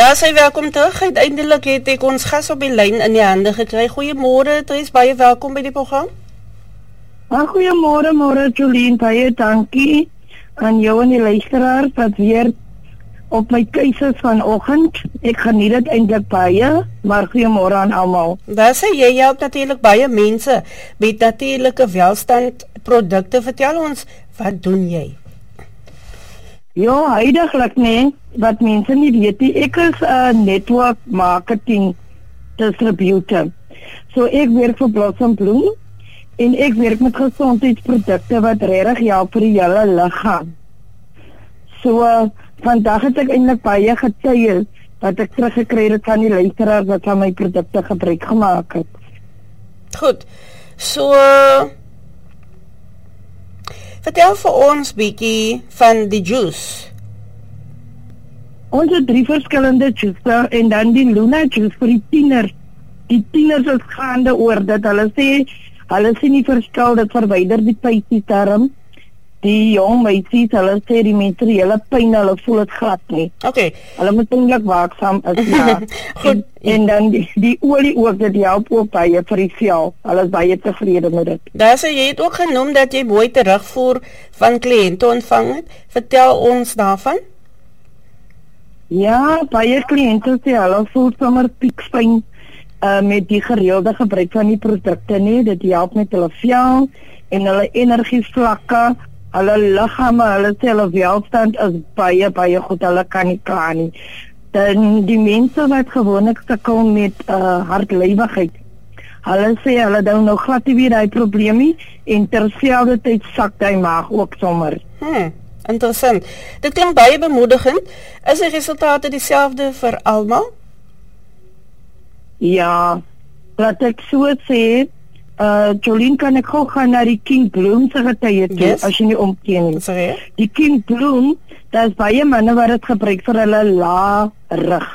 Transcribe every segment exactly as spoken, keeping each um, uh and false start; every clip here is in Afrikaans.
Daar sê welkom terug. Uiteindelik het ek ons gas op die lyn in die hande gekry. Goeiemôre, Tries, baie welkom by die program. Ah, goeiemôre, môre Jolien, baie dankie aan jou en die luisteraars wat weer op my keuses vanoggend. Ek geniet dit eintlik baie, maar goeiemôre aan almal. Daar sê jy help natuurlik baie mense met natuurlike welstand produkte. Vertel ons, wat doen jy? Ja, heidaglik nee, wat mense nie weet nie, ek is 'n uh, network marketing distributor. So ek werk vir Blossom Bloem en ek werk met gesondheidsprodukte wat regtig help vir die hele liggaam. So uh, vandag het ek eintlik baie getuies wat ek teruggekry het van die luisteraars wat van my produkte gebruik gemaak het. Goed. So uh... vertel vir ons bietjie van die juice. Ons het drie verskillende juice en dan die Luna juice vir die tieners. Die tieners is gaande oor dit. Hulle sê, hulle sien nie verskil, dit verwyder die pysiesdarm. Die jong meisies, hulle sê die menstruele pyn, hulle voel dit glad nie. Okay. Hulle moet eintlik waaksaam is, ja. Goed. En, en dan die, die olie ook, dit help ook baie vir die vel. Hulle is baie tevrede met dit. Daar sê jy het ook genoem dat jy mooi terugvoer van kliënte ontvang het. Vertel ons daarvan. Ja, baie kliënte sê hulle voel sommer piekpyn uh, met die gereelde gebruik van die produkte nie. Dit help met hulle vel en hulle energievlakke. Hulle liggame, hulle sê hulle welstand is baie, baie goed, hulle kan nie kla nie. Dan die mense wat gewoonlik sukkel met uh, hartlywigheid, hulle sê hulle doen nou glad nie weer die probleem nie, en terselfdertyd sak die maag ook sommer. Hmm, interessant. Dit klink baie bemoedigend. Is die resultate dieselfde vir almal? Ja, laat ek so sê, Uh, Jolien, kan ek gou gaan na die King Bloom se getuie toe, yes. As jy nie omkeen nie. Sorry? Die King Bloom, daar is baie manne wat dit gebruik vir hulle lae rug.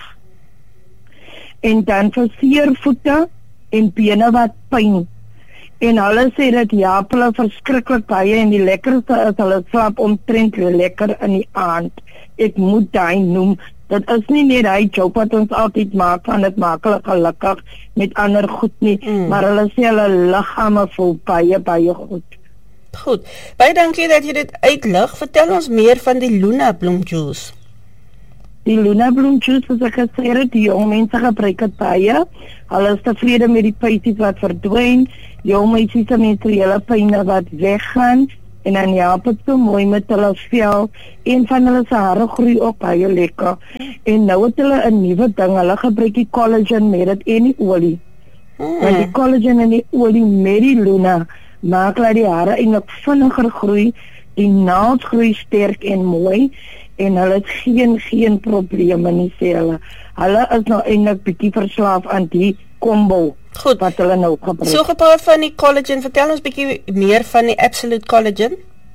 En dan vir seer voete en bene wat pyn. En hulle sê dat ja, hulle verskriklik baie en die lekkerste is hulle slaap omtrent lekker in die aand. Ek moet daai noem. Dit is nie net hy job wat ons altyd maak van dit maak hulle gelukkig met ander goed nie, mm. maar hulle sê hulle liggame voel baie, baie goed. Goed. Baie dankie dat jy dit uitlig. Vertel ons meer van die Luna Bloem Juice. Die Luna Bloem Juice, soos ek gesê het, die jong mense gebruik dit baie. Hulle is tevrede met die pysies wat verdwyn, jong meisies se menstruele pyne wat weggaan. En dan help het so mooi met hulle vel. Een van hulle se hare groei ook baie lekker. En nou het hulle 'n nuwe ding. Hulle gebruik die collagen met dit en die olie. Mm. Want die collagen en die olie met die Luna maak dat die hare eintlik vinniger groei. Die naels groei sterk en mooi. En hulle het geen geen probleme nie, sê hulle. Hulle is nou eintlik bietjie verslaaf aan die combo. Goed. Wat hulle nou gebruik. So gepraat van die collagen, vertel ons bietjie meer van die Absolute Collagen.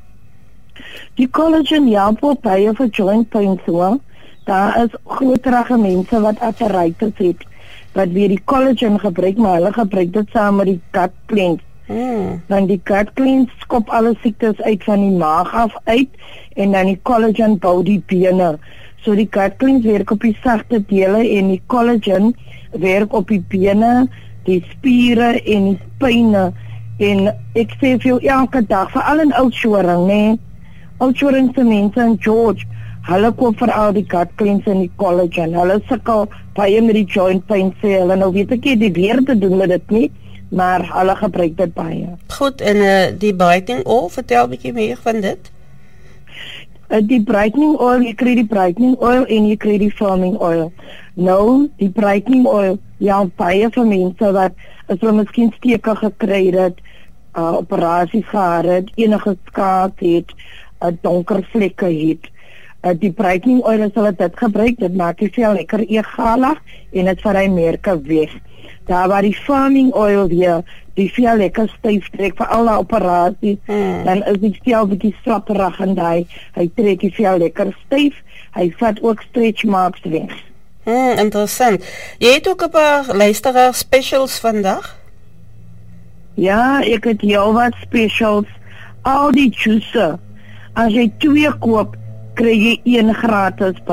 Die collagen help ook baie vir joint pain so. Daar is groterige mense wat arthritis het, wat weer die collagen gebruik, maar hulle gebruik dit saam met die gut cleanse. Hmm. Dan die gut cleanse skop alle siektes uit van die maag af uit, en dan die collagen bou die bene. So die gut cleanse werk op die sagte dele en die collagen werk op die bene, die spiere en die pyne. En ek sê vir jou elke dag, veral in Oudtshoorn, nee, Oudtshoorn se mense in George, hulle koop veral die gut cleanse en die collagen. Hulle sukkel baie met die joint pain, sê hulle. Nou weet ek nie, die weer te doen met dit nie, maar hulle gebruik dit baie. Goed, en uh, die brightening oil, vertel 'n bietjie meer van dit. Uh, die brightening oil, jy kry die brightening oil en jy kry die firming oil. Nou, die brightening oil, ja, baie van mense wat as hulle miskien steke gekry het, uh, operasies gehad het, enige skaat het, uh, donker vlekke het. Uh, die brightening oil, as hulle dit gebruik, dit maak die vel lekker egalig en dit vat hy merke weg. Daar waar die firming oil weer die vel lekker styf trek vir al die operasies, hmm. dan is die vel bietjie slapperig en hy, hy trek die vel lekker styf, hy vat ook stretch marks weg. Hmm, interessant. Jy het ook 'n paar luisteraar specials vandag? Ja, ek het heel wat specials. Al die juice, as jy twee koop, kry jy een gratis by.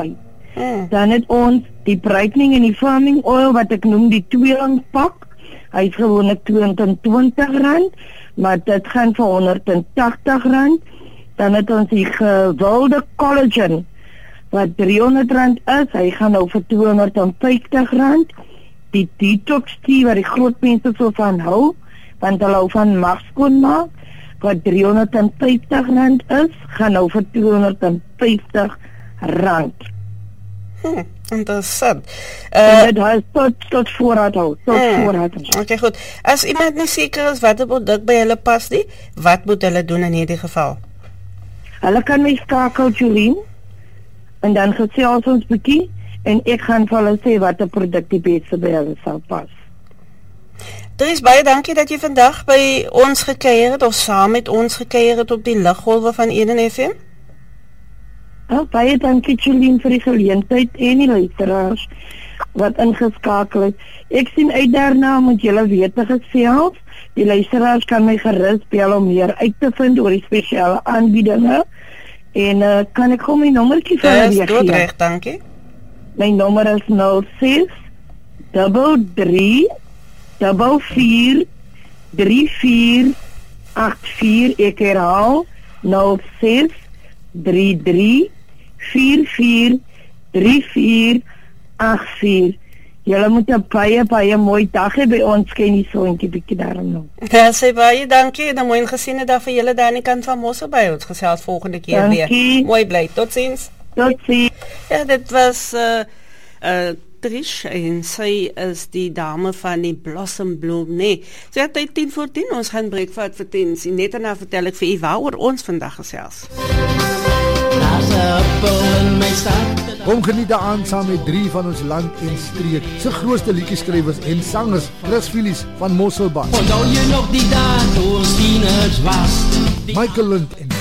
Hmm. Dan het ons die brightening en die firming oil wat ek noem die tweeling pak. Hy is gewoonlik twee honderd en twintig rand, maar dit gaan vir honderd en tagtig rand. Dan het ons die gewilde collagen wat driehonderd rand is, hy gaan nou vir tweehonderd en vyftig rand. Die detox tea wat die groot mense so van hou, want hulle hou van magskoon maak, wat driehonderd en vyftig rand is, gaan nou vir tweehonderd en vyftig rand. Hmm, interessant. Uh, en dit is tot, tot voorraad hou, tot hmm, voorraad hou. Oké, goed. As iemand nie seker is wat 'n produk by hulle pas nie, wat moet hulle doen in hierdie geval? Hulle kan my skakel, Jolien, en dan gesels ons bietjie, en ek gaan vir hulle sê wat 'n produk die beste by hulle sal pas. Dries, baie dankie dat jy vandag by ons gekuier het, of saam met ons gekuier het op die liggolwe van Eden F M. Oh, baie dankie, Jolien, vir die geleentheid en die luisteraars wat ingeskakel het. Ek sien uit daarna moet julle weet te gesels. Die luisteraars kan my gerus bel om meer uit te vind oor die spesiale aanbiedinge. En uh, kan ek gou my nommertjie vir julle gee? Dis goed reg, dankie. My nommer is nul ses drie drie vier drie vier agt vier. Ek herhaal nul ses drie drie vier vier drie vier agt vier. Julle moet 'n baie baie mooi dag hê by ons, ken die soontjie bietjie daarom nou. Ja, sê baie dankie en 'n mooi gesiene dag vir julle daar aan die kant van Mossel by ons gesels volgende keer dankie. Weer. Mooi bly. Totsiens. Totsiens. Ja, dit was uh uh Trish en sy is die dame van die Blossom Bloom, nee. Sy het tyd tien voor tien, ons gaan breek vir advertensie. Net daarna vertel ek vir u waaroor ons vandag gesels. Kom geniet die aand saam met drie van ons land en streek se grootste liedjieskrywers en sangers, Chris Phillips van Mosselbaai. Onthou jy nog die dae toe ons tieners was? Michael Lund en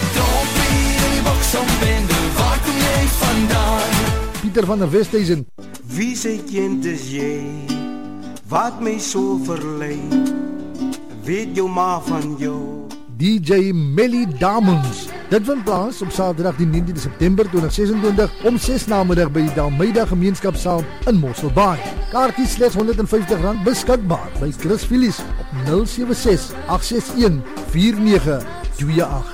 Pieter van der Westhuizen. Wie se kind is jy? Wat my so verlei? Weet jou maar van jou. D J Melly Diamonds. Dit vind plaas op Saterdag die negentiende September tweeduisend sesentwintig om ses namiddag by die Dalmeida Gemeenskapsaal in Mosselbaai. Kaartjies slegs honderd en vyftig rand beskikbaar by Chris Phillips op nul sewe ses agt ses een vier nege twee agt.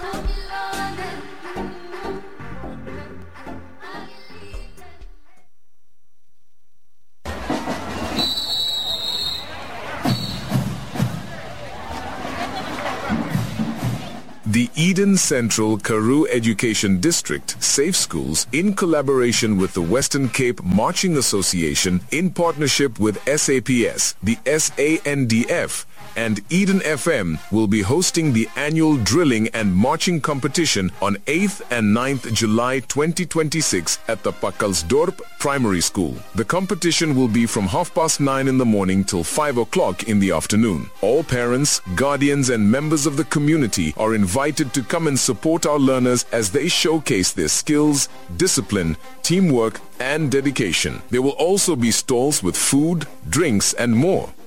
The Eden Central Karoo Education District Safe Schools, in collaboration with the Western Cape Marching Association, in partnership with S A P S, the S A N D F, and Eden F M, will be hosting the annual drilling and marching competition on eighth and ninth July twenty twenty-six at the Pakalsdorp Primary School. The competition will be from half past nine in the morning till five o'clock in the afternoon. All parents, guardians and members of the community are invited to come and support our learners as they showcase their skills, discipline, teamwork and dedication. There will also be stalls with food, drinks and more.